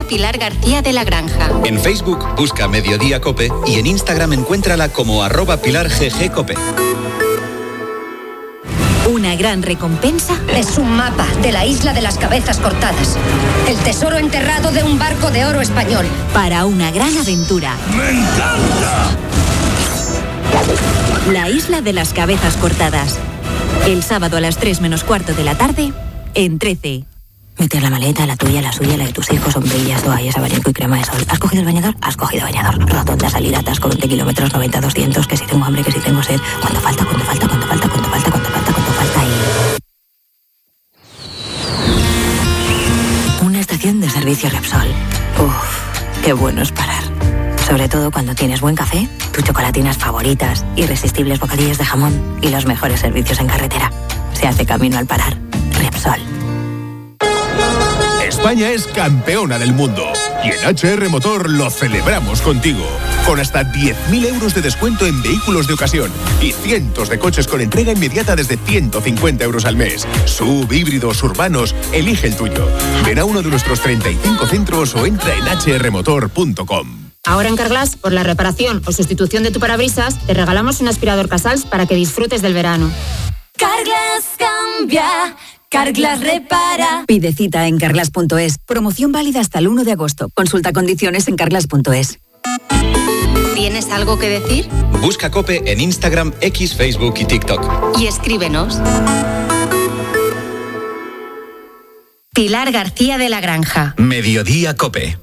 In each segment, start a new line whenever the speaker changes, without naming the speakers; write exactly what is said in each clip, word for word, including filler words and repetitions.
Pilar García de la Granja.
En Facebook busca Mediodía Cope y en Instagram encuéntrala como arroba Pilar G G Cope.
Una gran recompensa
es un mapa de la isla de las cabezas cortadas. El tesoro enterrado de un barco de oro español.
Para una gran aventura.
¡Me encanta!
La isla de las cabezas cortadas. El sábado a las tres menos cuarto de la tarde, en trece.
Meter la maleta, la tuya, la suya, la de tus hijos, sombrillas, toallas, abanico y crema de sol. ¿Has cogido el bañador? Has cogido bañador. Rotonda, salida, atasco, veinte kilómetros, noventa, doscientos, que si tengo hambre, que si tengo sed. ¿Cuánto falta? ¿Cuánto falta? ¿Cuánto falta? ¿Cuánto falta? ¿Cuánto falta? ¿Cuánto falta? Y... Una estación de servicio Repsol. Uff, qué bueno es parar. Sobre todo cuando tienes buen café, tus chocolatinas favoritas, irresistibles bocadillos de jamón y los mejores servicios en carretera. Se hace camino al parar. Repsol.
España es campeona del mundo y en H R Motor lo celebramos contigo. Con hasta diez mil euros de descuento en vehículos de ocasión y cientos de coches con entrega inmediata desde ciento cincuenta euros al mes. Sub, híbridos, urbanos, elige el tuyo. Ven a uno de nuestros treinta y cinco centros o entra en hache erre motor punto com.
Ahora en Carglass, por la reparación o sustitución de tu parabrisas, te regalamos un aspirador Casals para que disfrutes del verano.
Carglass cambia. Carglass repara.
Pide cita en carglass punto es. Promoción válida hasta el uno de agosto. Consulta condiciones en carglass punto es.
¿Tienes algo que decir?
Busca Cope en Instagram, X, Facebook y TikTok.
Y escríbenos. Pilar García de la Granja.
Mediodía Cope.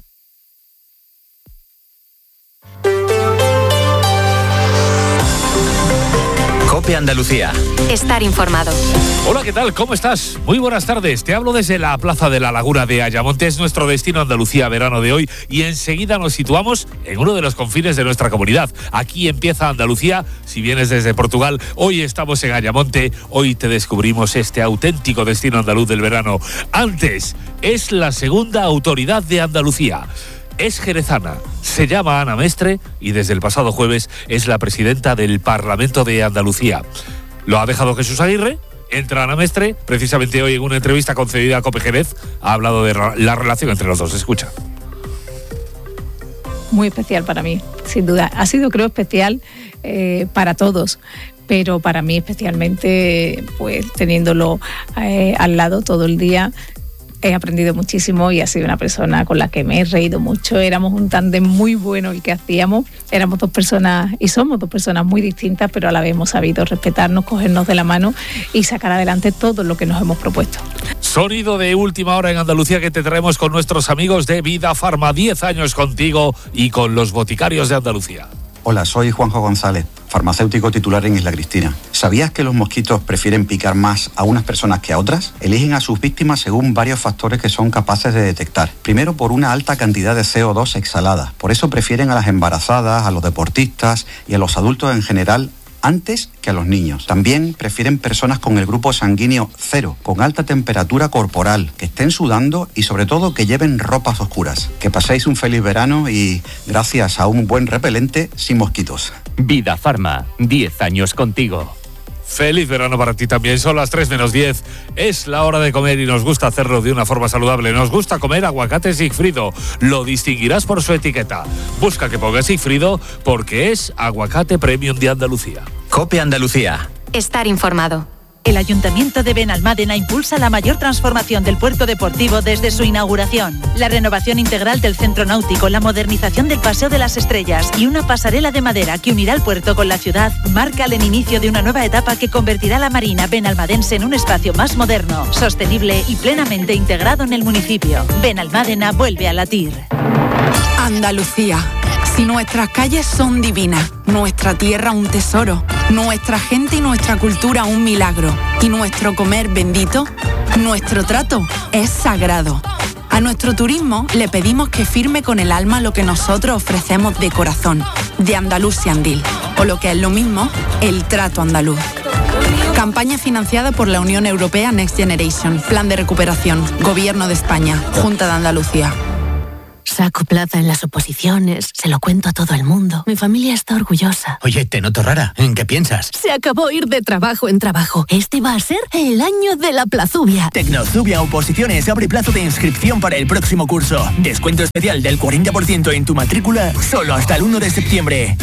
Cope Andalucía.
Estar informado.
Hola, ¿qué tal? ¿Cómo estás? Muy buenas tardes. Te hablo desde la Plaza de la Laguna de Ayamonte. Es nuestro destino Andalucía verano de hoy y enseguida nos situamos en uno de los confines de nuestra comunidad. Aquí empieza Andalucía. Si vienes desde Portugal, hoy estamos en Ayamonte. Hoy te descubrimos este auténtico destino andaluz del verano. Antes, es la segunda autoridad de Andalucía. Es jerezana, se llama Ana Mestre y desde el pasado jueves es la presidenta del Parlamento de Andalucía. Lo ha dejado Jesús Aguirre, entra Ana Mestre, precisamente hoy en una entrevista concedida a Cope Jerez, ha hablado de la relación entre los dos. Escucha.
Muy especial para mí, sin duda. Ha sido, creo, especial eh, para todos, pero para mí especialmente, pues teniéndolo eh, al lado todo el día. He aprendido muchísimo y ha sido una persona con la que me he reído mucho. Éramos un tándem muy bueno el que hacíamos. Éramos dos personas y somos dos personas muy distintas, pero a la vez hemos sabido respetarnos, cogernos de la mano y sacar adelante todo lo que nos hemos propuesto.
Sonido de última hora en Andalucía que te traemos con nuestros amigos de Vida Farma. Diez años contigo y con los boticarios de Andalucía.
Hola, soy Juanjo González, farmacéutico titular en Isla Cristina. ¿Sabías que los mosquitos prefieren picar más a unas personas que a otras? Eligen a sus víctimas según varios factores que son capaces de detectar. Primero, por una alta cantidad de ce o dos exhalada. Por eso prefieren a las embarazadas, a los deportistas y a los adultos en general antes que a los niños. También prefieren personas con el grupo sanguíneo cero, con alta temperatura corporal, que estén sudando y sobre todo que lleven ropas oscuras. Que paséis un feliz verano y gracias a un buen repelente, sin mosquitos.
Vida Farma, diez años contigo.
Feliz verano para ti también. Son las tres menos diez. Es la hora de comer y nos gusta hacerlo de una forma saludable. Nos gusta comer aguacate Sigfrido. Lo distinguirás por su etiqueta. Busca que ponga Sigfrido porque es aguacate premium de Andalucía.
Cope Andalucía.
Estar informado.
El Ayuntamiento de Benalmádena impulsa la mayor transformación del puerto deportivo desde su inauguración. La renovación integral del centro náutico, la modernización del Paseo de las Estrellas y una pasarela de madera que unirá el puerto con la ciudad marcan el inicio de una nueva etapa que convertirá la marina benalmadense en un espacio más moderno, sostenible y plenamente integrado en el municipio. Benalmádena vuelve a latir.
Andalucía. Si nuestras calles son divinas, nuestra tierra un tesoro, nuestra gente y nuestra cultura un milagro, y nuestro comer bendito, nuestro trato es sagrado. A nuestro turismo le pedimos que firme con el alma lo que nosotros ofrecemos de corazón, de Andalusiandil, o lo que es lo mismo, el trato andaluz. Campaña financiada por la Unión Europea Next Generation, Plan de Recuperación, Gobierno de España, Junta de Andalucía.
Saco plaza en las oposiciones, se lo cuento a todo el mundo. Mi familia está orgullosa.
Oye, te noto rara. ¿En qué piensas?
Se acabó ir de trabajo en trabajo. Este va a ser el año de la Plazubia.
Tecnozubia Oposiciones abre plazo de inscripción para el próximo curso. Descuento especial del cuarenta por ciento en tu matrícula solo hasta el uno de septiembre.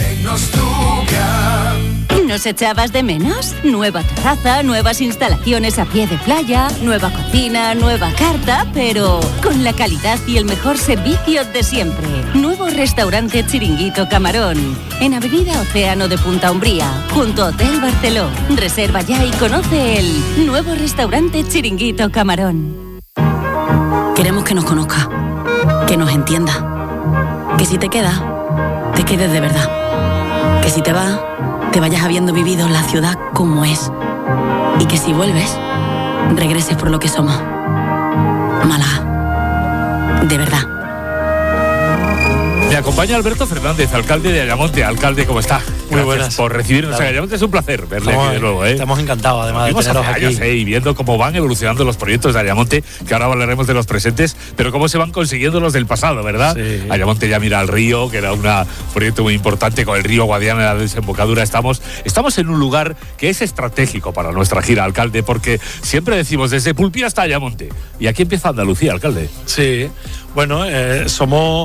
¿Nos echabas de menos? Nueva terraza, nuevas instalaciones a pie de playa, nueva cocina, nueva carta, pero con la calidad y el mejor servicio de siempre. Nuevo restaurante Chiringuito Camarón, en Avenida Océano de Punta Umbría, junto a Hotel Barceló. Reserva ya y conoce el nuevo restaurante Chiringuito Camarón.
Queremos que nos conozca, que nos entienda, que si te quedas, te quedes de verdad, que si te vas, te vayas habiendo vivido la ciudad como es, y que si vuelves, regreses por lo que somos. Málaga, de verdad.
Me acompaña Alberto Fernández, alcalde de Ayamonte. Alcalde, ¿cómo está?
Muy
Gracias
buenas.
por recibirnos
Claro.
en Ayamonte. Es un placer verle
Estamos,
aquí de nuevo. ¿eh?
Estamos encantados, además, de
Vimos
teneros
hace
aquí.
años, ¿eh? Y viendo cómo van evolucionando los proyectos de Ayamonte, que ahora hablaremos de los presentes, pero cómo se van consiguiendo los del pasado, ¿verdad?
Sí.
Ayamonte ya mira al río, que era una, un proyecto muy importante con el río Guadiana en la desembocadura. Estamos, estamos en un lugar que es estratégico para nuestra gira, alcalde, porque siempre decimos desde Pulpí hasta Ayamonte. Y aquí empieza Andalucía, alcalde.
Sí, bueno, eh, somos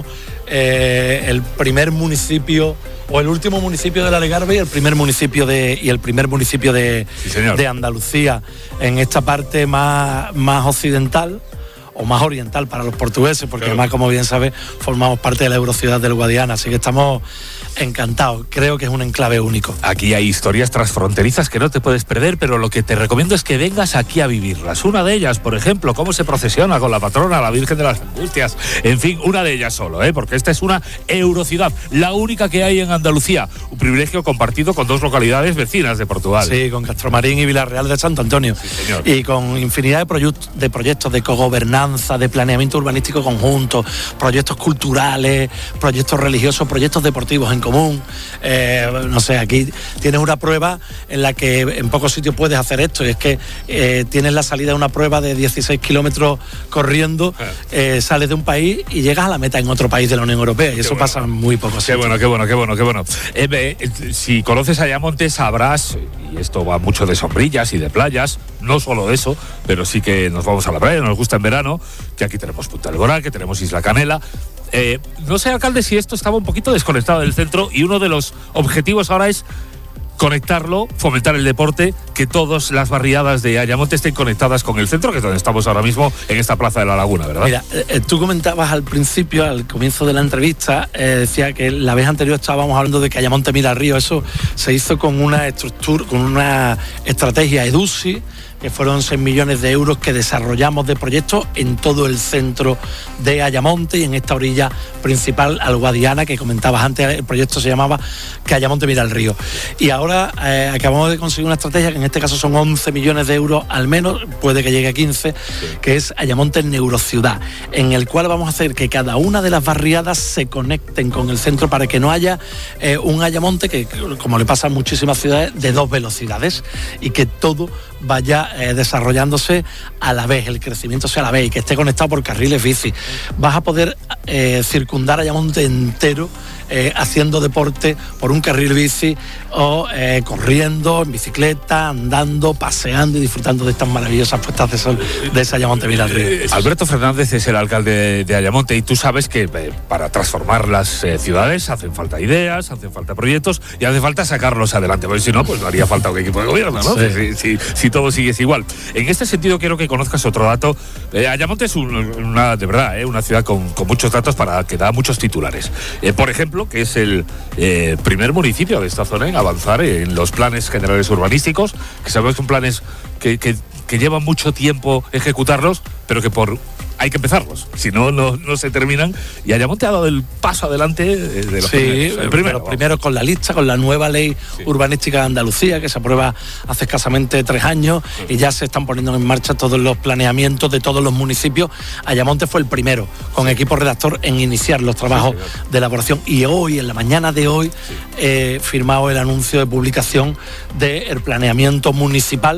eh, el primer municipio o el último municipio del Algarve y el primer municipio de y el primer municipio de,
Sí, señor.
de Andalucía en esta parte más, más occidental o más oriental para los portugueses, porque además, como bien sabes, formamos parte de la Eurociudad del Guadiana, así que estamos encantados. Creo que es un enclave único.
Aquí hay historias transfronterizas que no te puedes perder, pero lo que te recomiendo es que vengas aquí a vivirlas. Una de ellas, por ejemplo, cómo se procesiona con la patrona, la Virgen de las Angustias. En fin, una de ellas solo, ¿eh? Porque esta es una eurociudad, la única que hay en Andalucía. Un privilegio compartido con dos localidades vecinas de Portugal.
Sí, con Castromarín y Villarreal de Santo Antonio.
Sí, señor.
Y con infinidad de, proyectos, de proyectos de cogobernanza, de planeamiento urbanístico conjunto, proyectos culturales, proyectos religiosos, proyectos deportivos en común. Eh, no sé, aquí tienes una prueba en la que en pocos sitios puedes hacer esto, y es que eh, tienes la salida de una prueba de dieciséis kilómetros corriendo, eh, sales de un país y llegas a la meta en otro país de la Unión Europea, y
Qué
eso
bueno.
pasa en muy pocos
Qué
sitios.
bueno, qué bueno, qué bueno, qué bueno. Eh, eh, si conoces Ayamonte sabrás, y esto va mucho de sombrillas y de playas, no solo de eso, pero sí que nos vamos a la playa, nos gusta en verano, que aquí tenemos Punta del Goral, que tenemos Isla Canela. Eh, no sé, alcalde, si esto estaba un poquito desconectado del centro, y uno de los objetivos ahora es conectarlo, fomentar el deporte, que todas las barriadas de Ayamonte estén conectadas con el centro, que es donde estamos ahora mismo, en esta plaza de la Laguna, ¿verdad?
Mira, eh, tú comentabas al principio, al comienzo de la entrevista, eh, decía que la vez anterior estábamos hablando de que Ayamonte mira al río. Eso se hizo con una estructura, con una estrategia EDUSI, que fueron seis millones de euros que desarrollamos de proyectos en todo el centro de Ayamonte y en esta orilla principal al Guadiana, que comentabas antes. El proyecto se llamaba Que Ayamonte mira al río. Y ahora eh, acabamos de conseguir una estrategia que en este caso son once millones de euros al menos, puede que llegue a quince, sí, que es Ayamonte Neurociudad, en el cual vamos a hacer que cada una de las barriadas se conecten con el centro para que no haya eh, un Ayamonte que, como le pasa a muchísimas ciudades, de dos velocidades, y que todo vaya eh, desarrollándose a la vez, el crecimiento sea a la vez, y que esté conectado por carriles bici. Vas a poder eh, circundar Ayamonte entero eh, haciendo deporte por un carril bici o eh, corriendo, en bicicleta, andando, paseando y disfrutando de estas maravillosas puestas de sol de ese Ayamonte mira al río.
Eh, Alberto Fernández es el alcalde de, de Ayamonte, y tú sabes que eh, para transformar las eh, ciudades hacen falta ideas, hacen falta proyectos y hace falta sacarlos adelante, porque si no, pues no haría falta un equipo de gobierno, ¿no?
Sí.
Si, si, si todo sigue igual. En este sentido quiero que conozcas otro dato. Eh, Ayamonte es un, una, de verdad, eh, una ciudad con, con muchos datos para que da muchos titulares. Eh, por ejemplo, que es el eh, primer municipio de esta zona en avanzar en los planes generales urbanísticos, que sabemos que son planes que, que, que llevan mucho tiempo ejecutarlos, pero que por hay que empezarlos, si no, no, no se terminan. Y Ayamonte ha dado el paso adelante de los
sí,
primeros. El primero,
primero con la lista, con la nueva ley sí. urbanística de Andalucía, que se aprueba hace escasamente tres años, sí. y ya se están poniendo en marcha todos los planeamientos de todos los municipios. Ayamonte fue el primero, con sí. equipo redactor, en iniciar los trabajos sí, de elaboración. Y hoy, en la mañana de hoy, sí. eh, firmado el anuncio de publicación del planeamiento municipal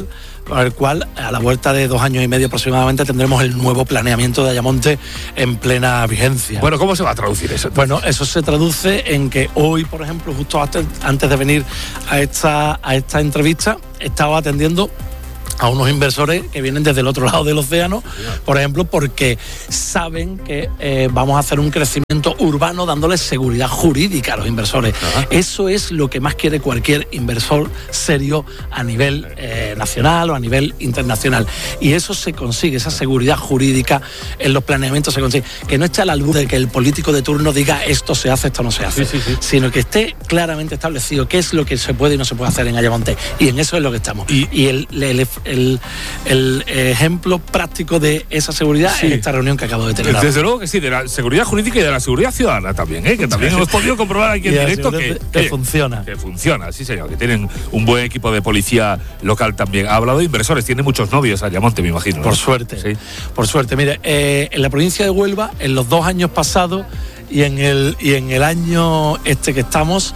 con el cual a la vuelta de dos años y medio aproximadamente tendremos el nuevo planeamiento de Ayamonte en plena vigencia.
Bueno, ¿cómo se va a traducir eso?
Bueno, eso se traduce en que hoy, por ejemplo, justo antes de venir a esta, a esta entrevista, estaba atendiendo a unos inversores que vienen desde el otro lado del océano, por ejemplo, porque saben que eh, vamos a hacer un crecimiento urbano dándoles seguridad jurídica a los inversores. Ajá. Eso es lo que más quiere cualquier inversor serio a nivel eh, nacional o a nivel internacional. Y eso se consigue, esa seguridad jurídica en los planeamientos se consigue. Que no esté al albur de que el político de turno diga esto se hace, esto no se hace, sí, sí, sí. sino que esté claramente establecido qué es lo que se puede y no se puede hacer en Ayamonte. Y en eso es lo que estamos. Y, y el, el, el El, el ejemplo práctico de esa seguridad sí. es esta reunión que acabo de tener.
Desde luego que sí, de la seguridad jurídica y de la seguridad ciudadana también, ¿eh? que también sí. hemos podido comprobar aquí en y directo que,
que, que funciona.
Que funciona, sí señor, que tienen un buen equipo de policía local también. Ha hablado de inversores, tiene muchos novios Ayamonte, me imagino.
Por
¿no?
suerte,
sí.
por suerte. Mire, eh, en la provincia de Huelva, en los dos años pasados y en el, y en el año este que estamos,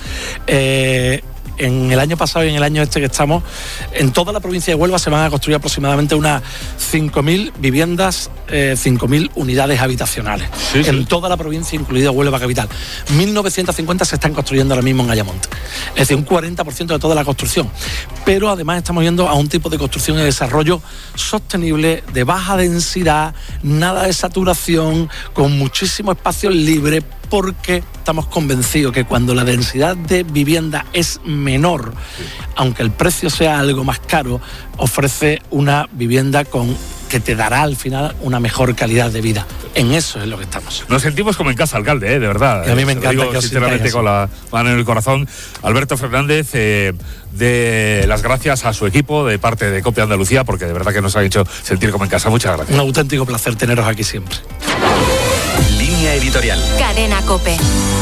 eh, en el año pasado y en el año este que estamos, en toda la provincia de Huelva se van a construir aproximadamente unas cinco mil viviendas, eh, cinco mil unidades habitacionales. Sí, sí. En toda la provincia, incluida Huelva capital. mil novecientas cincuenta se están construyendo ahora mismo en Ayamonte. Es decir, un cuarenta por ciento de toda la construcción. Pero además estamos yendo a un tipo de construcción y desarrollo sostenible, de baja densidad, nada de saturación, con muchísimo espacio libre, porque estamos convencidos que cuando la densidad de vivienda es menor, sí. aunque el precio sea algo más caro, ofrece una vivienda con que te dará al final una mejor calidad de vida. En eso es lo que estamos.
Nos sentimos como en casa, alcalde, ¿eh? De verdad.
Y a mí me encanta
digo,
que os
sinceramente con la mano en el corazón. Alberto Fernández, eh, de las gracias a su equipo de parte de COPE Andalucía, porque de verdad que nos ha hecho sentir como en casa. Muchas gracias.
Un auténtico placer teneros aquí siempre.
Línea editorial.
Cadena COPE.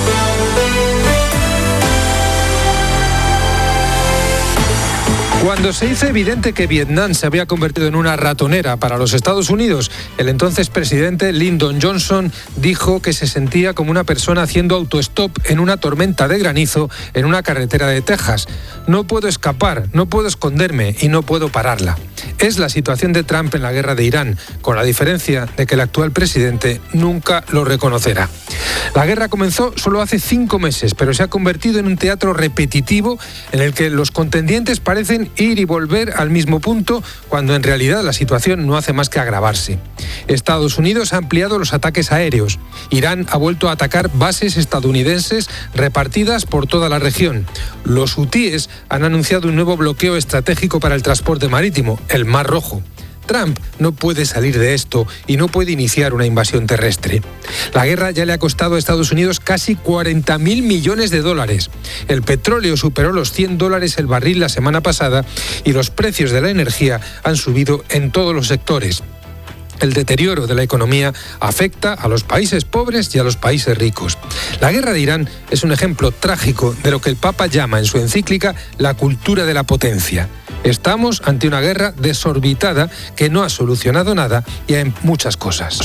Cuando se hizo evidente que Vietnam se había convertido en una ratonera para los Estados Unidos, el entonces presidente Lyndon Johnson dijo que se sentía como una persona haciendo autostop en una tormenta de granizo en una carretera de Texas. No puedo escapar, no puedo esconderme y no puedo pararla. Es la situación de Trump en la guerra de Irán, con la diferencia de que el actual presidente nunca lo reconocerá. La guerra comenzó solo hace cinco meses, pero se ha convertido en un teatro repetitivo en el que los contendientes parecen ir y volver al mismo punto, cuando en realidad la situación no hace más que agravarse. Estados Unidos ha ampliado los ataques aéreos. Irán ha vuelto a atacar bases estadounidenses repartidas por toda la región. Los hutíes han anunciado un nuevo bloqueo estratégico para el transporte marítimo, el Mar Rojo. Trump no puede salir de esto y no puede iniciar una invasión terrestre. La guerra ya le ha costado a Estados Unidos casi cuarenta mil millones de dólares. El petróleo superó los cien dólares el barril la semana pasada y los precios de la energía han subido en todos los sectores. El deterioro de la economía afecta a los países pobres y a los países ricos. La guerra de Irán es un ejemplo trágico de lo que el Papa llama en su encíclica la cultura de la potencia. Estamos ante una guerra desorbitada que no ha solucionado nada y hay muchas cosas.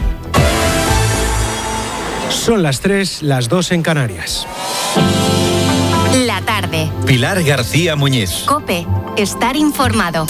Son las tres, las dos en Canarias.
La tarde.
Pilar García Muñiz.
COPE. Estar informado.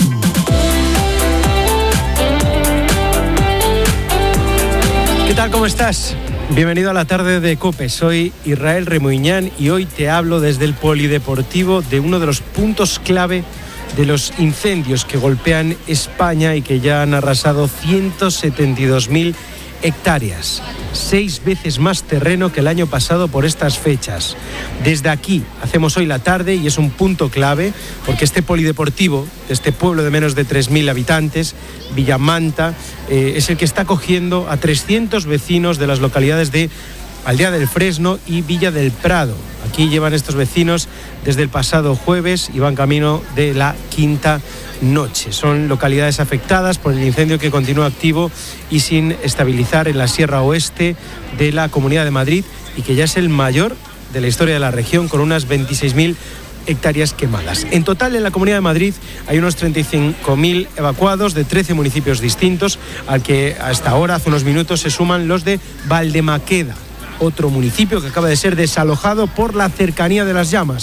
¿Qué tal? ¿Cómo estás? Bienvenido a la tarde de COPE. Soy Israel Remuñán y hoy te hablo desde el polideportivo de uno de los puntos clave de los incendios que golpean España y que ya han arrasado ciento setenta y dos mil hectáreas, seis veces más terreno que el año pasado por estas fechas. Desde aquí hacemos hoy la tarde y es un punto clave porque este polideportivo, este pueblo de menos de tres mil habitantes, Villamanta, eh, es el que está acogiendo a trescientos vecinos de las localidades de Aldea del Fresno y Villa del Prado. Aquí llevan estos vecinos desde el pasado jueves y van camino de la quinta noche. Son localidades afectadas por el incendio que continúa activo y sin estabilizar en la Sierra Oeste de la Comunidad de Madrid y que ya es el mayor de la historia de la región, con unas veintiséis mil hectáreas quemadas. En total, en la Comunidad de Madrid hay unos treinta y cinco mil evacuados de trece municipios distintos, al que hasta ahora, hace unos minutos, se suman los de Valdemaqueda, otro municipio que acaba de ser desalojado por la cercanía de las llamas.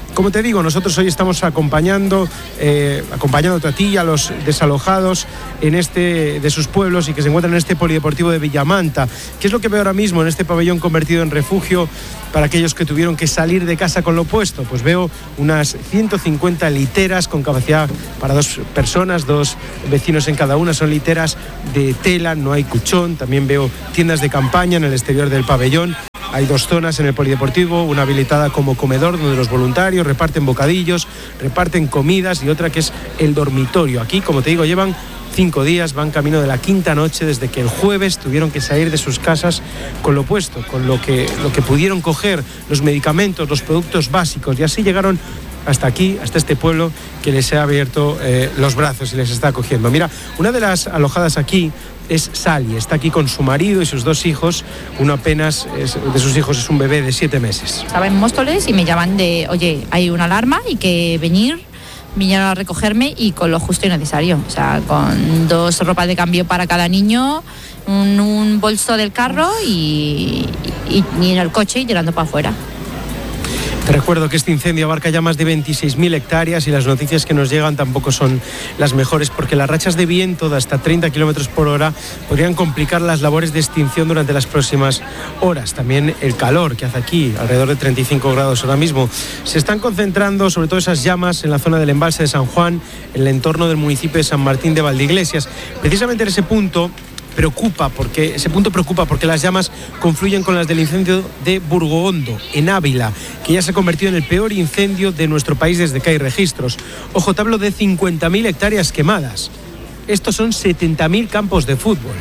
como te digo, nosotros hoy estamos acompañando, eh, acompañándote a ti y a los desalojados en este, de sus pueblos y que se encuentran en este polideportivo de Villamanta. ¿Qué es lo que veo ahora mismo en este pabellón convertido en refugio para aquellos que tuvieron que salir de casa con lo puesto? Pues veo unas ciento cincuenta literas con capacidad para dos personas, dos vecinos en cada una. Son literas de tela, no hay cuchón. También veo tiendas de campaña en el exterior del pabellón. Hay dos zonas en el polideportivo, una habilitada como comedor donde los voluntarios reparten bocadillos, reparten comidas, y otra que es el dormitorio. Aquí, como te digo, llevan cinco días, van camino de la quinta noche desde que el jueves tuvieron que salir de sus casas con lo puesto, con lo que, lo que pudieron coger, los medicamentos, los productos básicos, y así llegaron hasta aquí, hasta este pueblo que les ha abierto eh, los brazos y les está acogiendo. Mira, una de las alojadas aquí es Sally, está aquí con su marido y sus dos hijos. Uno apenas es, de sus hijos es un bebé de siete meses.
Estaba en Móstoles y me llaman de, oye, hay una alarma y que venir, vinieron a recogerme y con lo justo y necesario. O sea, con dos ropas de cambio para cada niño, un, un bolso del carro y, y, y en el coche y tirando para afuera.
Te recuerdo que este incendio abarca ya más de veintiséis mil hectáreas y las noticias que nos llegan tampoco son las mejores, porque las rachas de viento de hasta treinta kilómetros por hora podrían complicar las labores de extinción durante las próximas horas. También el calor que hace aquí, alrededor de treinta y cinco grados ahora mismo. Se están concentrando sobre todo esas llamas en la zona del embalse de San Juan, en el entorno del municipio de San Martín de Valdeiglesias. Precisamente en ese punto preocupa porque ese punto preocupa porque las llamas confluyen con las del incendio de Burgohondo, en Ávila, que ya se ha convertido en el peor incendio de nuestro país desde que hay registros. Ojo, te hablo de cincuenta mil hectáreas quemadas. Estos son setenta mil campos de fútbol.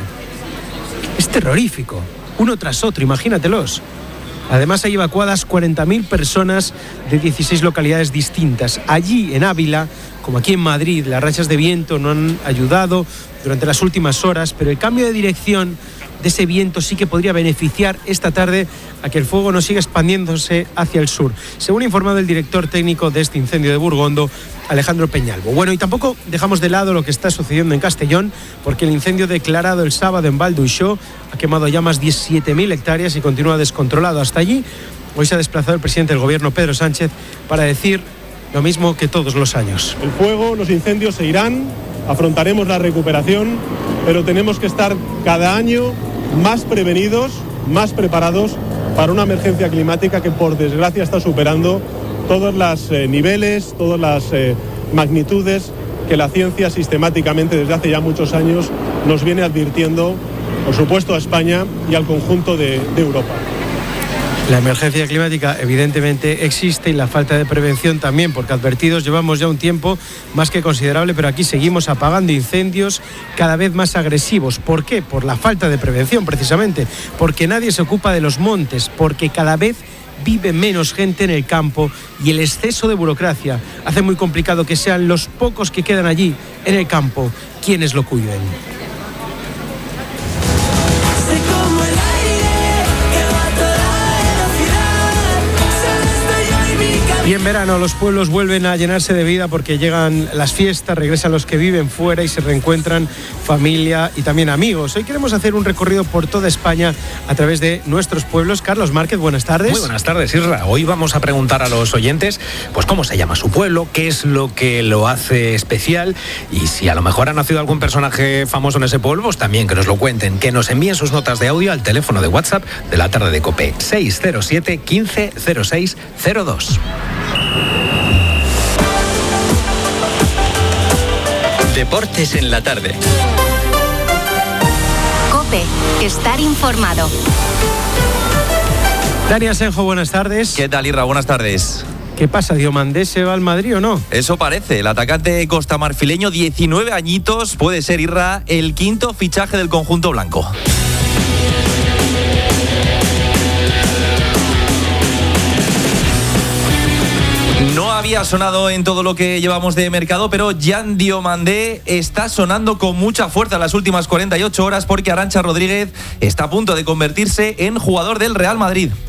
Es terrorífico, uno tras otro, imagínatelos. Además hay evacuadas cuarenta mil personas de dieciséis localidades distintas. Allí en Ávila, como aquí en Madrid, las rachas de viento no han ayudado durante las últimas horas, pero el cambio de dirección de ese viento sí que podría beneficiar esta tarde a que el fuego no siga expandiéndose hacia el sur, según ha informado el director técnico de este incendio de Burgohondo, Alejandro Peñalvo. Bueno, y tampoco dejamos de lado lo que está sucediendo en Castellón, porque el incendio declarado el sábado en Val d'Uixó ha quemado ya más de diecisiete mil hectáreas y continúa descontrolado. Hasta allí, hoy se ha desplazado el presidente del gobierno, Pedro Sánchez, para decir lo mismo que todos los años.
El fuego, los incendios se irán, afrontaremos la recuperación, pero tenemos que estar cada año más prevenidos, más preparados para una emergencia climática que por desgracia está superando todos los eh, niveles, todas las eh, magnitudes que la ciencia sistemáticamente desde hace ya muchos años nos viene advirtiendo, por supuesto, a España y al conjunto de, de Europa.
La emergencia climática evidentemente existe y la falta de prevención también, porque advertidos llevamos ya un tiempo más que considerable, pero aquí seguimos apagando incendios cada vez más agresivos. ¿Por qué? Por la falta de prevención, precisamente, porque nadie se ocupa de los montes, porque cada vez vive menos gente en el campo y el exceso de burocracia hace muy complicado que sean los pocos que quedan allí en el campo quienes lo cuiden. Y en verano los pueblos vuelven a llenarse de vida porque llegan las fiestas, regresan los que viven fuera y se reencuentran familia y también amigos. Hoy queremos hacer un recorrido por toda España a través de nuestros pueblos. Carlos Márquez, buenas tardes.
Muy buenas tardes, Isra. Hoy vamos a preguntar a los oyentes pues cómo se llama su pueblo, qué es lo que lo hace especial y si a lo mejor ha nacido algún personaje famoso en ese pueblo, pues también que nos lo cuenten, que nos envíen sus notas de audio al teléfono de WhatsApp de la tarde de COPE seis cero siete, quince, cero seis, cero dos.
Deportes en la tarde.
COPE, estar informado.
Dani Asenjo, buenas tardes.
¿Qué tal, Irra? Buenas tardes.
¿Qué pasa? ¿Diomandé se va al Madrid o no?
Eso parece. El atacante costamarfileño, diecinueve añitos, puede ser, Irra, el quinto fichaje del conjunto blanco. No había sonado en todo lo que llevamos de mercado, pero Jan Diomandé está sonando con mucha fuerza en las últimas cuarenta y ocho horas porque Arantxa Rodríguez está a punto de convertirse en jugador del Real Madrid.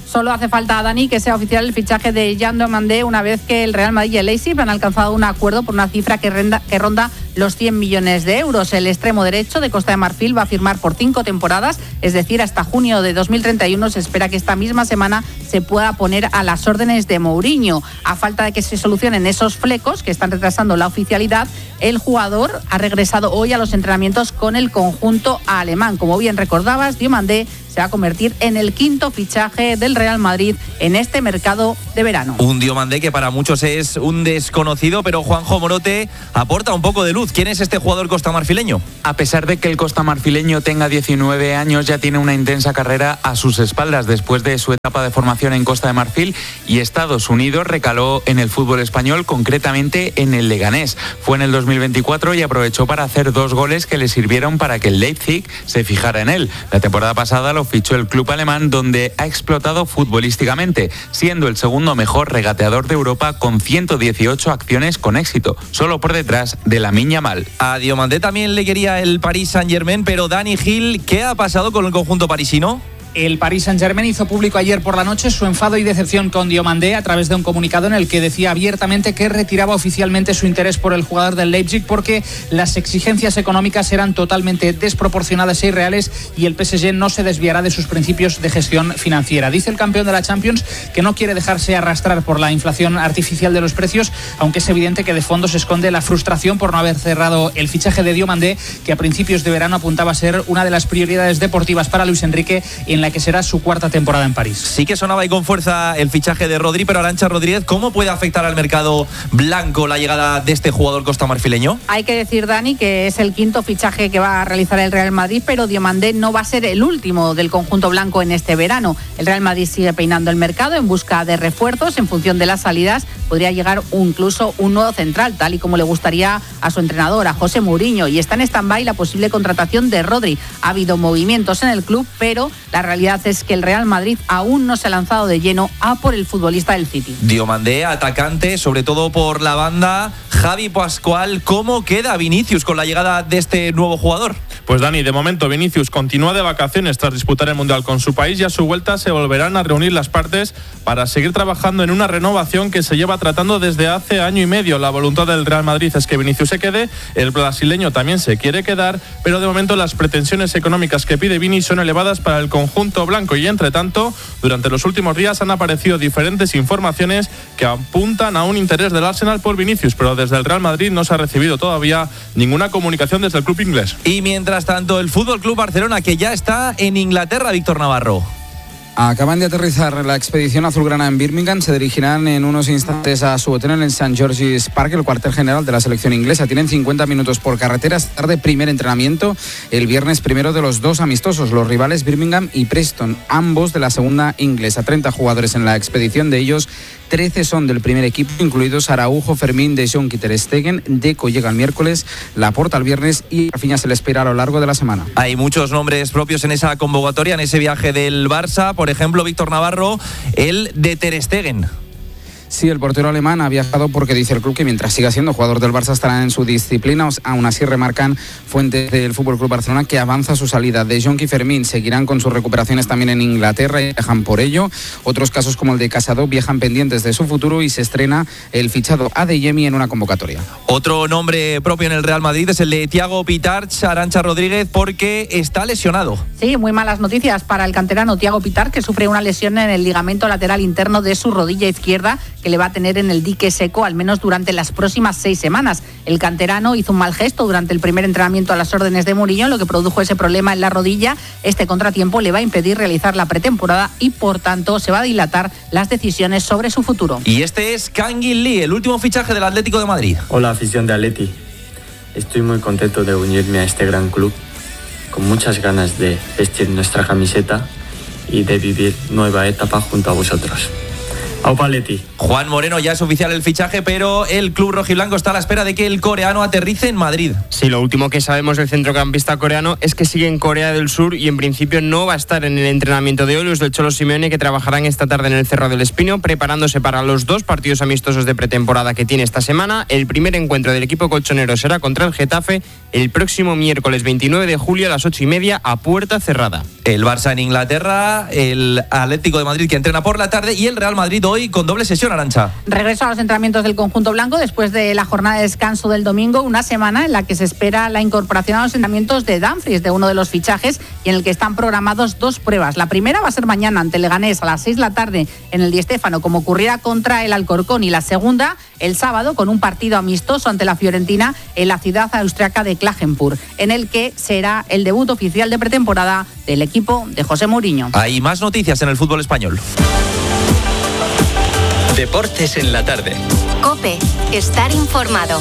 Solo hace falta, Dani, que sea oficial el fichaje de Jean Diomandé una vez que el Real Madrid y el Leipzig han alcanzado un acuerdo por una cifra que, renda, que ronda los cien millones de euros. El extremo derecho de Costa de Marfil va a firmar por cinco temporadas, es decir, hasta junio de dos mil treinta y uno. Se espera que esta misma semana se pueda poner a las órdenes de Mourinho. A falta de que se solucionen esos flecos que están retrasando la oficialidad, el jugador ha regresado hoy a los entrenamientos con el conjunto alemán. Como bien recordabas, Diomandé se va a convertir en el quinto fichaje del Real Madrid en este mercado de verano.
Un Diomandé que para muchos es un desconocido, pero Juanjo Morote aporta un poco de luz. ¿Quién es este jugador costamarfileño?
A pesar de que el costamarfileño tenga diecinueve años, ya tiene una intensa carrera a sus espaldas. Después de su etapa de formación en Costa de Marfil y Estados Unidos, recaló en el fútbol español, concretamente en el Leganés. Fue en el dos mil veinticuatro y aprovechó para hacer dos goles que le sirvieron para que el Leipzig se fijara en él. La temporada pasada lo fichó el club alemán, donde ha explotado futbolísticamente, siendo el segundo mejor regateador de Europa con ciento dieciocho acciones con éxito, solo por detrás de Lamine Yamal.
A Diomandé también le quería el Paris Saint-Germain, pero Dani Gil, ¿qué ha pasado con el conjunto parisino?
El Paris Saint-Germain hizo público ayer por la noche su enfado y decepción con Diomandé a través de un comunicado en el que decía abiertamente que retiraba oficialmente su interés por el jugador del Leipzig porque las exigencias económicas eran totalmente desproporcionadas e irreales y el P S G no se desviará de sus principios de gestión financiera. Dice el campeón de la Champions que no quiere dejarse arrastrar por la inflación artificial de los precios, aunque es evidente que de fondo se esconde la frustración por no haber cerrado el fichaje de Diomandé, que a principios de verano apuntaba a ser una de las prioridades deportivas para Luis Enrique en la que será su cuarta temporada en París.
Sí que sonaba y con fuerza el fichaje de Rodri, pero Arantxa Rodríguez, ¿cómo puede afectar al mercado blanco la llegada de este jugador costamarfileño?
Hay que decir, Dani, que es el quinto fichaje que va a realizar el Real Madrid, pero Diomandé no va a ser el último del conjunto blanco en este verano. El Real Madrid sigue peinando el mercado en busca de refuerzos. En función de las salidas podría llegar incluso un nuevo central, tal y como le gustaría a su entrenador, a José Mourinho, y está en stand-by la posible contratación de Rodri. Ha habido movimientos en el club, pero la realidad es que el Real Madrid aún no se ha lanzado de lleno a por el futbolista del City.
Diomandé, atacante, sobre todo por la banda. Javi Pascual, ¿cómo queda Vinicius con la llegada de este nuevo jugador?
Pues Dani, de momento Vinicius continúa de vacaciones tras disputar el Mundial con su país y a su vuelta se volverán a reunir las partes para seguir trabajando en una renovación que se lleva tratando desde hace año y medio. La voluntad del Real Madrid es que Vinicius se quede, el brasileño también se quiere quedar, pero de momento las pretensiones económicas que pide Vini son elevadas para el conjunto blanco y entre tanto, durante los últimos días han aparecido diferentes informaciones que apuntan a un interés del Arsenal por Vinicius, pero desde el Real Madrid no se ha recibido todavía ninguna comunicación desde el club inglés.
Y mientras tanto, el Fútbol Club Barcelona, que ya está en Inglaterra, Víctor Navarro.
Acaban de aterrizar la expedición azulgrana en Birmingham. Se dirigirán en unos instantes a su hotel en el Saint George's Park, el cuartel general de la selección inglesa. Tienen cincuenta minutos por carretera. Esta tarde, primer entrenamiento. El viernes, primero de los dos amistosos. Los rivales Birmingham y Preston, ambos de la segunda inglesa. treinta jugadores en la expedición. De ellos, trece son del primer equipo, incluidos Araujo, Fermín, De Jong y Ter Stegen. Deco llega el miércoles, Laporta el viernes y Rafinha se le espera a lo largo de la semana.
Hay muchos nombres propios en esa convocatoria, en ese viaje del Barça. Por ejemplo, Víctor Navarro, el de Ter Stegen.
Sí, el portero alemán ha viajado porque dice el club que mientras siga siendo jugador del Barça estará en su disciplina. Aún así remarcan fuentes del F C Barcelona que avanza su salida. De Jong y Fermín seguirán con sus recuperaciones también en Inglaterra y viajan por ello. Otros casos como el de Casado viajan pendientes de su futuro y se estrena el fichado Adeyemi en una convocatoria.
Otro nombre propio en el Real Madrid es el de Thiago Pitarch, Arantxa Rodríguez, porque está lesionado.
Sí, muy malas noticias para el canterano Thiago Pitarch, que sufre una lesión en el ligamento lateral interno de su rodilla izquierda, que le va a tener en el dique seco al menos durante las próximas seis semanas. El canterano hizo un mal gesto durante el primer entrenamiento a las órdenes de Mourinho, lo que produjo ese problema en la rodilla. Este contratiempo le va a impedir realizar la pretemporada y por tanto se va a dilatar las decisiones sobre su futuro.
Y este es Kangin Lee, el último fichaje del Atlético de Madrid.
Hola, afición de Atleti. Estoy muy contento de unirme a este gran club, con muchas ganas de vestir nuestra camiseta y de vivir nueva etapa junto a vosotros. Aupa Leti.
Juan Moreno, ya es oficial el fichaje, pero el club rojiblanco está a la espera de que el coreano aterrice en Madrid.
Sí, lo último que sabemos del centrocampista coreano es que sigue en Corea del Sur y en principio no va a estar en el entrenamiento de hoy. Los del Cholo Simeone, que trabajarán esta tarde en el Cerro del Espino, preparándose para los dos partidos amistosos de pretemporada que tiene esta semana. El primer encuentro del equipo colchonero será contra el Getafe el próximo miércoles veintinueve de julio a las ocho y media a puerta cerrada.
El Barça en Inglaterra, el Atlético de Madrid que entrena por la tarde y el Real Madrid hoy con doble sesión, Arantxa.
Regreso a los entrenamientos del conjunto blanco después de la jornada de descanso del domingo, una semana en la que se espera la incorporación a los entrenamientos de Dumfries, de uno de los fichajes, y en el que están programados dos pruebas. La primera va a ser mañana ante Leganés a las seis de la tarde en el Di Stéfano, como ocurriera contra el Alcorcón, y la segunda el sábado con un partido amistoso ante la Fiorentina en la ciudad austriaca de Klagenfurt, en el que será el debut oficial de pretemporada del equipo de José Mourinho.
Hay más noticias en el fútbol español.
Deportes en la tarde.
COPE, estar informado.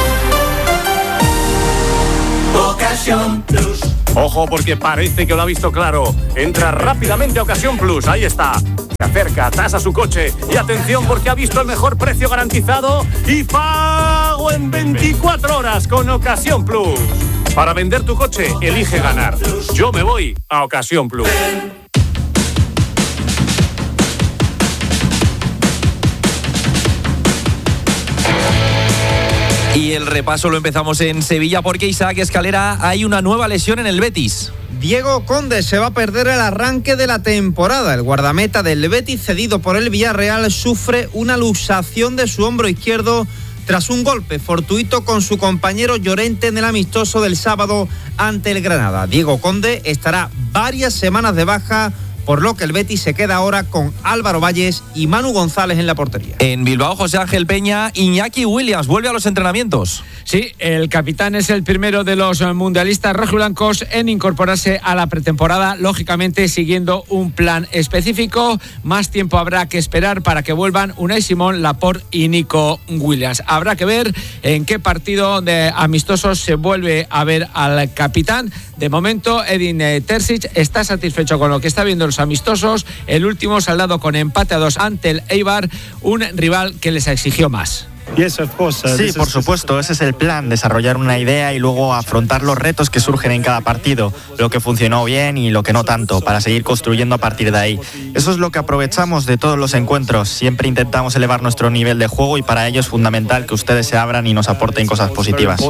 Ocasión Plus. Ojo, porque parece que lo ha visto claro. Entra rápidamente a Ocasión Plus. Ahí está. Se acerca, tasa su coche. Y atención, porque ha visto el mejor precio garantizado y pago en veinticuatro horas con Ocasión Plus. Para vender tu coche, elige ganar. Yo me voy a Ocasión Plus.
Y el repaso lo empezamos en Sevilla porque Isaac Escalera, hay una nueva lesión en el Betis.
Diego Conde se va a perder el arranque de la temporada. El guardameta del Betis, cedido por el Villarreal, sufre una luxación de su hombro izquierdo tras un golpe fortuito con su compañero Llorente en el amistoso del sábado ante el Granada. Diego Conde estará varias semanas de baja, por lo que el Betis se queda ahora con Álvaro Valles y Manu González en la portería.
En Bilbao, José Ángel Peña, Iñaki Williams vuelve a los entrenamientos.
Sí, el capitán es el primero de los mundialistas rojiblancos en incorporarse a la pretemporada, lógicamente siguiendo un plan específico. Más tiempo habrá que esperar para que vuelvan Unai Simón, Laporte y Nico Williams. Habrá que ver en qué partido de amistosos se vuelve a ver al capitán. De momento, Edin Terzic está satisfecho con lo que está viendo los amistosos. El último saldado con empate a dos ante el Eibar, un rival que les exigió más.
Sí, por supuesto, ese es el plan, desarrollar una idea y luego afrontar los retos que surgen en cada partido, lo que funcionó bien y lo que no tanto, para seguir construyendo a partir de ahí. Eso es lo que aprovechamos de todos los encuentros, siempre intentamos elevar nuestro nivel de juego y para ello es fundamental que ustedes se abran y nos aporten cosas positivas.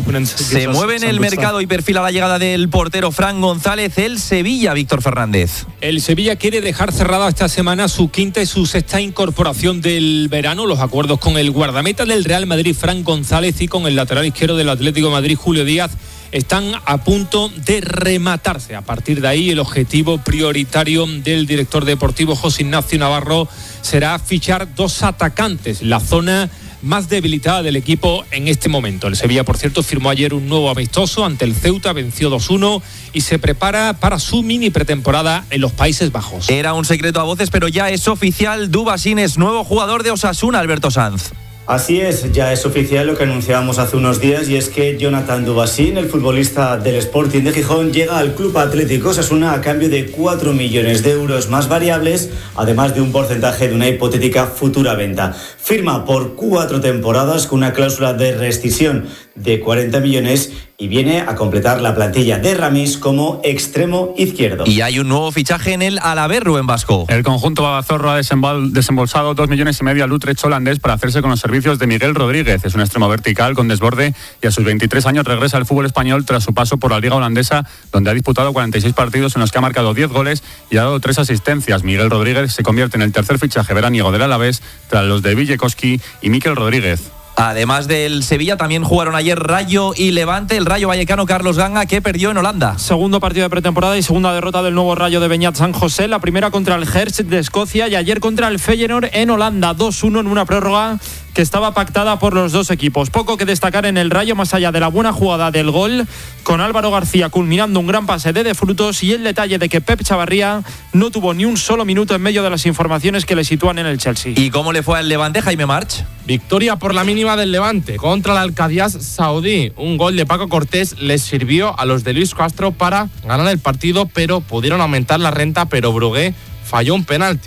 Se mueve en el mercado y perfila la llegada del portero Fran González, el Sevilla, Víctor Fernández.
El Sevilla quiere dejar cerrada esta semana su quinta y su sexta incorporación del verano, los acuerdos con el guardameta del Real Madrid, Fran González, y con el lateral izquierdo del Atlético de Madrid, Julio Díaz, están a punto de rematarse. A partir de ahí, el objetivo prioritario del director deportivo José Ignacio Navarro será fichar dos atacantes, la zona más debilitada del equipo en este momento. El Sevilla, por cierto, firmó ayer un nuevo amistoso ante el Ceuta, venció dos uno y se prepara para su mini pretemporada en los Países Bajos.
Era un secreto a voces, pero ya es oficial. Dubasín es nuevo jugador de Osasuna, Alberto Sanz.
Así es, ya es oficial lo que anunciábamos hace unos días, y es que Jonathan Dubasín, el futbolista del Sporting de Gijón, llega al Club Atlético Osasuna a cambio de cuatro millones de euros más variables, además de un porcentaje de una hipotética futura venta. Firma por cuatro temporadas con una cláusula de rescisión de cuarenta millones y viene a completar la plantilla de Ramis como extremo izquierdo.
Y hay un nuevo fichaje en el Alaberru, en vasco.
El conjunto babazorro ha desembol- desembolsado dos millones y medio al Utrecht holandés para hacerse con los servicios de Miguel Rodríguez. Es un extremo vertical con desborde y a sus veintitrés años regresa al fútbol español tras su paso por la Liga Holandesa, donde ha disputado cuarenta y seis partidos en los que ha marcado diez goles y ha dado tres asistencias. Miguel Rodríguez se convierte en el tercer fichaje veraniego del Alavés tras los de Villekoski y Mikel Rodríguez.
Además del Sevilla, también jugaron ayer Rayo y Levante. El Rayo vallecano Carlos Ganga, que perdió en Holanda.
Segundo partido de pretemporada y segunda derrota del nuevo Rayo de Beñat San José. La primera contra el Hertz de Escocia y ayer contra el Feyenoord en Holanda. dos uno en una prórroga que estaba pactada por los dos equipos. Poco que destacar en el Rayo, más allá de la buena jugada del gol, con Álvaro García culminando un gran pase de De Frutos, y el detalle de que Pep Chavarría no tuvo ni un solo minuto en medio de las informaciones que le sitúan en el Chelsea.
¿Y cómo le fue al Levante, Jaime March?
Victoria por la mínima del Levante contra el Al-Qadias saudí. Un gol de Paco Cortés les sirvió a los de Luis Castro para ganar el partido, pero pudieron aumentar la renta, pero Brugué falló un penalti.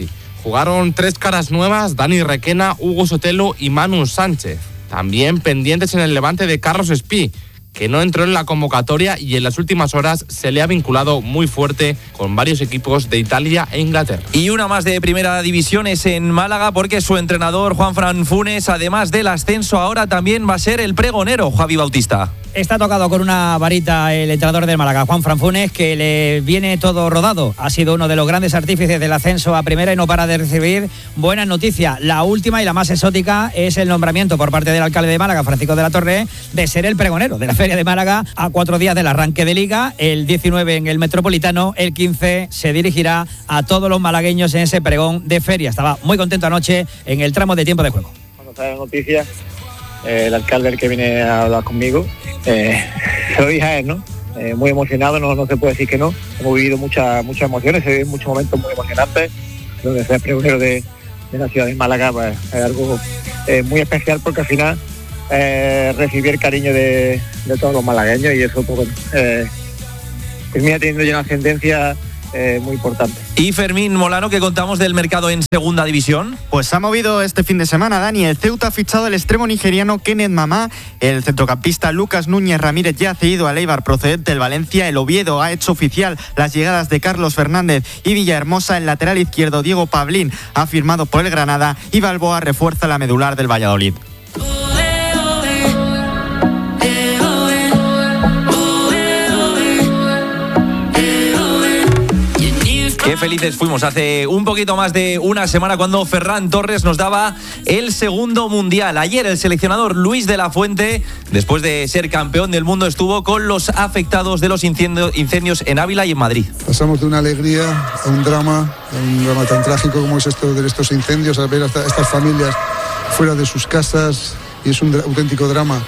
jugaron tres caras nuevas, Dani Requena, Hugo Sotelo y Manu Sánchez. También pendientes en el Levante de Carlos Espí, que no entró en la convocatoria y en las últimas horas se le ha vinculado muy fuerte con varios equipos de Italia e Inglaterra.
Y una más de primera división es en Málaga, porque su entrenador Juanfran Funes, además del ascenso, ahora también va a ser el pregonero, Javi Bautista.
Está tocado con una varita el entrenador del Málaga, Juanfran Funes, que le viene todo rodado. Ha sido uno de los grandes artífices del ascenso a primera y no para de recibir buenas noticias. La última y la más exótica es el nombramiento por parte del alcalde de Málaga, Francisco de la Torre, de ser el pregonero de la Feria de Málaga a cuatro días del arranque de Liga. El diecinueve en el Metropolitano, el quince se dirigirá a todos los malagueños en ese pregón de feria. Estaba muy contento anoche en el tramo de tiempo de juego.
Cuando sale la noticia, eh, el alcalde el que viene a hablar conmigo, eh, se lo dije a él, ¿no? Eh, muy emocionado, no, no se puede decir que no. Hemos vivido muchas muchas emociones, se viven muchos momentos muy emocionantes. Donde ser pregonero de, de la ciudad de Málaga, pues, es algo eh, muy especial, porque al final eh, recibir el cariño de, de todos los malagueños, y eso pues, eh, termina teniendo ya una ascendencia Eh, muy importante.
Y Fermín Molano, ¿qué contamos del mercado en segunda división?
Pues se ha movido este fin de semana, Dani. El Ceuta ha fichado al extremo nigeriano Kenneth Mamá. El centrocampista Lucas Núñez Ramírez ya ha cedido al Eibar procedente del Valencia. El Oviedo ha hecho oficial las llegadas de Carlos Fernández y Villahermosa. El lateral izquierdo Diego Pablín ha firmado por el Granada y Balboa refuerza la medular del Valladolid.
Qué felices fuimos hace un poquito más de una semana cuando Ferran Torres nos daba el segundo mundial. Ayer el seleccionador Luis de la Fuente, después de ser campeón del mundo, estuvo con los afectados de los incendios en Ávila y en Madrid.
Pasamos de una alegría a un drama, a un drama tan trágico como es esto de estos incendios, a ver a estas familias fuera de sus casas, y es un auténtico drama.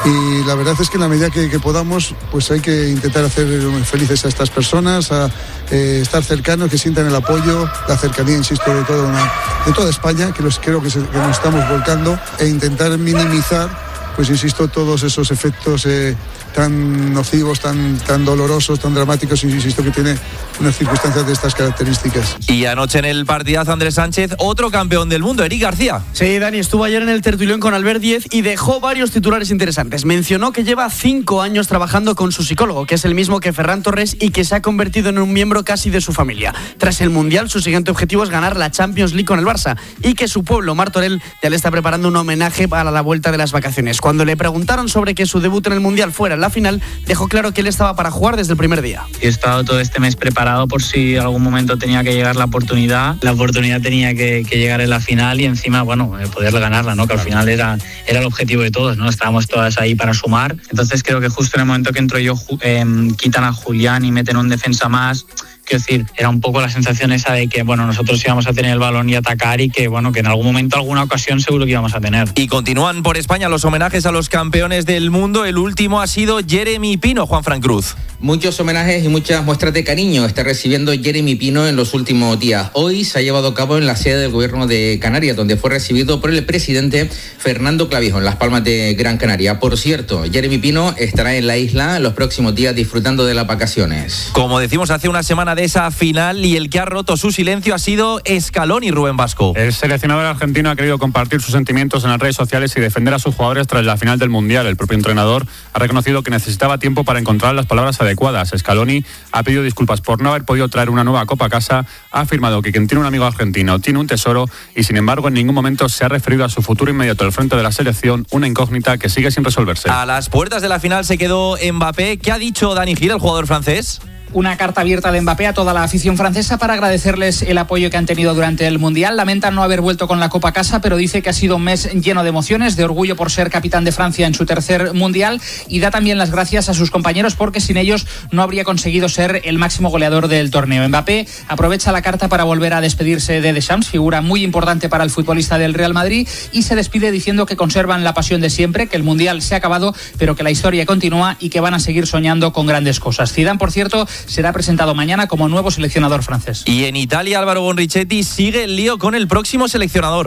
Y la verdad es que en la medida que, que podamos, pues hay que intentar hacer felices a estas personas, a eh, estar cercanos, que sientan el apoyo, la cercanía, insisto, de toda, una, de toda España, que los, creo que, se, que nos estamos volcando, e intentar minimizar, pues insisto, todos esos efectos eh, tan nocivos, tan, tan dolorosos, tan dramáticos, insisto, que tiene unas circunstancias de estas características.
Y anoche en el partidazo Andrés Sánchez, otro campeón del mundo, Eric García.
Sí, Dani, estuvo ayer en el tertulión con Albert Díez y dejó varios titulares interesantes. Mencionó que lleva cinco años trabajando con su psicólogo, que es el mismo que Ferran Torres, y que se ha convertido en un miembro casi de su familia. Tras el Mundial, su siguiente objetivo es ganar la Champions League con el Barça, y que su pueblo, Martorell, ya le está preparando un homenaje para la vuelta de las vacaciones. Cuando le preguntaron sobre que su debut en el Mundial fuera en la final, dejó claro que él estaba para jugar desde el primer día.
He estado todo este mes preparado por si en algún momento tenía que llegar la oportunidad. La oportunidad tenía que, que llegar en la final y encima, bueno, poder ganarla, ¿no? Que al final era, era el objetivo de todos, ¿no? Estábamos todas ahí para sumar. Entonces creo que justo en el momento que entro yo, eh, quitan a Julián y meten un defensa más. Quiero decir, era un poco la sensación esa de que, bueno, nosotros íbamos a tener el balón y atacar, y que, bueno, que en algún momento, alguna ocasión seguro que íbamos a tener.
Y continúan por España los homenajes a los campeones del mundo. El último ha sido Jeremy Pino, Juanfran Cruz.
Muchos homenajes y muchas muestras de cariño está recibiendo Jeremy Pino en los últimos días. Hoy se ha llevado a cabo en la sede del Gobierno de Canarias, donde fue recibido por el presidente Fernando Clavijo en Las Palmas de Gran Canaria. Por cierto, Jeremy Pino estará en la isla en los próximos días disfrutando de las vacaciones.
Como decimos hace una semana de esa final, y el que ha roto su silencio ha sido Scaloni, Rubén Vasco.
El seleccionador argentino ha querido compartir sus sentimientos en las redes sociales y defender a sus jugadores tras la final del Mundial. El propio entrenador ha reconocido que necesitaba tiempo para encontrar las palabras adecuadas. Scaloni ha pedido disculpas por no haber podido traer una nueva copa a casa, ha afirmado que quien tiene un amigo argentino tiene un tesoro, y sin embargo en ningún momento se ha referido a su futuro inmediato al frente de la selección, una incógnita que sigue sin resolverse.
A las puertas de la final se quedó Mbappé. ¿Qué ha dicho Dani Gil, el jugador francés?
Una carta abierta de Mbappé a toda la afición francesa para agradecerles el apoyo que han tenido durante el Mundial. Lamenta no haber vuelto con la Copa a casa, pero dice que ha sido un mes lleno de emociones, de orgullo por ser capitán de Francia en su tercer Mundial, y da también las gracias a sus compañeros porque sin ellos no habría conseguido ser el máximo goleador del torneo. Mbappé aprovecha la carta para volver a despedirse de Deschamps, figura muy importante para el futbolista del Real Madrid, y se despide diciendo que conservan la pasión de siempre, que el Mundial se ha acabado, pero que la historia continúa y que van a seguir soñando con grandes cosas. Zidane, por cierto, será presentado mañana como nuevo seleccionador francés.
Y en Italia, Álvaro Bonrichetti, sigue el lío con el próximo seleccionador.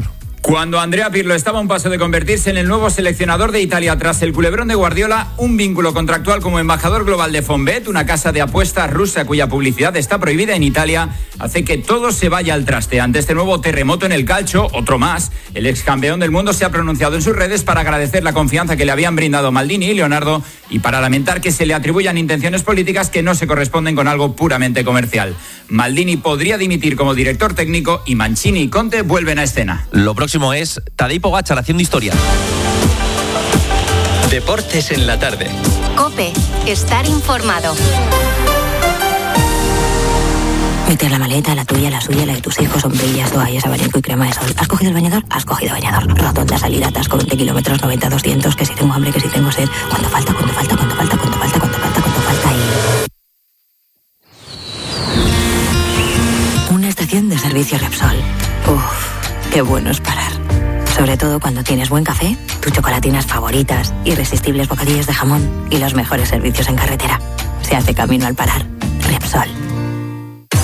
Cuando Andrea Pirlo estaba a un paso de convertirse en el nuevo seleccionador de Italia tras el culebrón de Guardiola, un vínculo contractual como embajador global de Fonbet, una casa de apuestas rusa cuya publicidad está prohibida en Italia, hace que todo se vaya al traste. Ante este nuevo terremoto en el calcio, otro más, el ex campeón del mundo se ha pronunciado en sus redes para agradecer la confianza que le habían brindado Maldini y Leonardo y para lamentar que se le atribuyan intenciones políticas que no se corresponden con algo puramente comercial. Maldini podría dimitir como director técnico y Mancini y Conte vuelven a escena.
Lo próximo es Tadej Pogačar haciendo historia.
Deportes en la tarde.
COPE. Estar informado.
Meter la maleta, la tuya, la suya, la de tus hijos, sombrillas, toallas, abanico y crema de sol. ¿Has cogido el bañador? Has cogido bañador. Rotonda, salida, atasco, veinte kilómetros, noventa, doscientos, que si tengo hambre, que si tengo sed. ¿Cuánto falta? ¿Cuánto falta? ¿Cuánto falta? ¿Cuánto falta? ¿Cuánto falta? ¿Cuánto falta? Y... una estación de servicio Repsol. Uf, qué bueno es parar. Sobre todo cuando tienes buen café, tus chocolatinas favoritas, irresistibles bocadillos de jamón y los mejores servicios en carretera. Se hace camino al parar. Repsol.